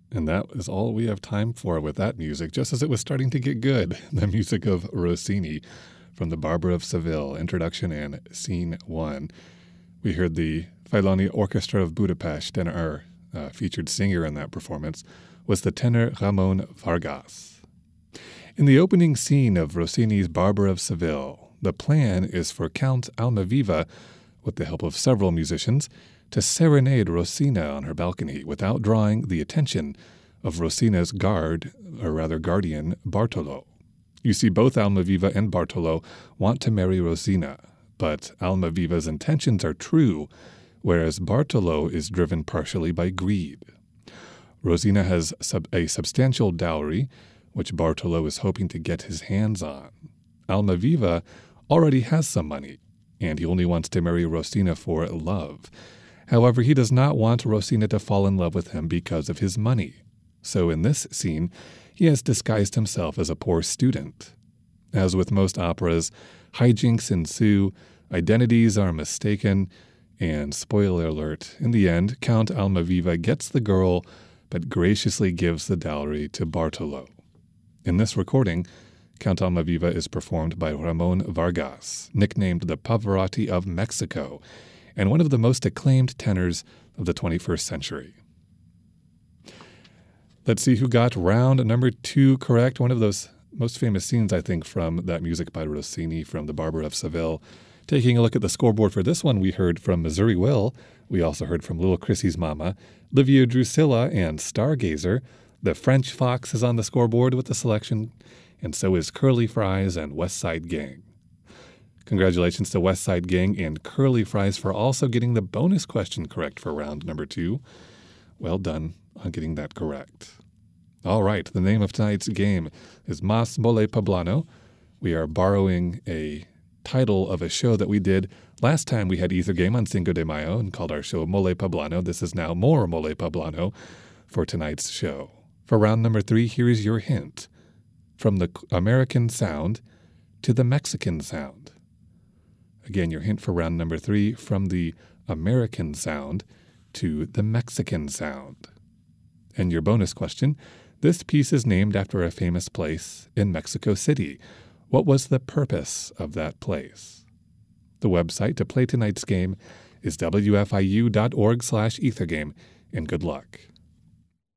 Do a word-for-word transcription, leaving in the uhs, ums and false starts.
And that is all we have time for with that music, just as it was starting to get good. The music of Rossini from The Barber of Seville, Introduction and Scene one. We heard the Failoni Orchestra of Budapest, and our uh, featured singer in that performance was the tenor Ramon Vargas. In the opening scene of Rossini's Barber of Seville, the plan is for Count Almaviva, with the help of several musicians, to serenade Rosina on her balcony without drawing the attention of Rosina's guard, or rather guardian, Bartolo. You see, both Almaviva and Bartolo want to marry Rosina, but Almaviva's intentions are true, whereas Bartolo is driven partially by greed. Rosina has sub- a substantial dowry, which Bartolo is hoping to get his hands on. Almaviva already has some money, and he only wants to marry Rosina for love. However, he does not want Rosina to fall in love with him because of his money. So in this scene, he has disguised himself as a poor student. As with most operas, hijinks ensue, identities are mistaken, and spoiler alert, in the end, Count Almaviva gets the girl, but graciously gives the dowry to Bartolo. In this recording, Count Almaviva is performed by Ramon Vargas, nicknamed the Pavarotti of Mexico, and one of the most acclaimed tenors of the twenty-first century. Let's see who got round number two correct. One of those most famous scenes, I think, from that music by Rossini from The Barber of Seville. Taking a look at the scoreboard for this one, we heard from Missouri Will. We also heard from Little Chrissy's Mama, Livia Drusilla, and Stargazer. The French Fox is on the scoreboard with the selection, and so is Curly Fries and West Side Gang. Congratulations to West Side Gang and Curly Fries for also getting the bonus question correct for round number two. Well done on getting that correct. All right, the name of tonight's game is Mas Mole Poblano. We are borrowing a title of a show that we did last time. We had Ether Game on Cinco de Mayo and called our show Mole Poblano. This is now more Mole Poblano for tonight's show. For round number three, here is your hint. From the American sound to the Mexican sound. Again, your hint for round number three, from the American sound to the Mexican sound. And your bonus question, this piece is named after a famous place in Mexico City. What was the purpose of that place? The website to play tonight's game is w f i u dot org slash ethergame, and good luck.